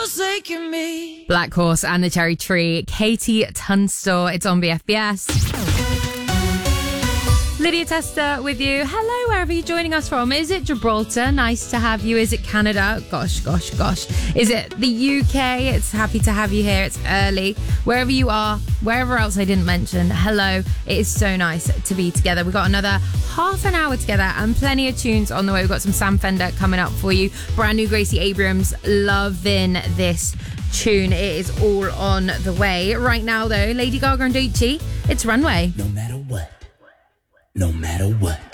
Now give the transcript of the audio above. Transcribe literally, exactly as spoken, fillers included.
forsaken me. Black Horse and the Cherry Tree, Katie Tunstall. It's on B F B S. Lydia Tester with you. Hello, wherever you're joining us from. Is it Gibraltar? Nice to have you. Is it Canada? Gosh, gosh, gosh. Is it the U K? It's happy to have you here. It's early. Wherever you are, wherever else I didn't mention, hello. It is so nice to be together. We've got another half an hour together and plenty of tunes on the way. We've got some Sam Fender coming up for you. Brand new Gracie Abrams. Loving this tune. It is all on the way. Right now, though, Lady Gaga and Doechii. It's Runway. No matter what. No matter what.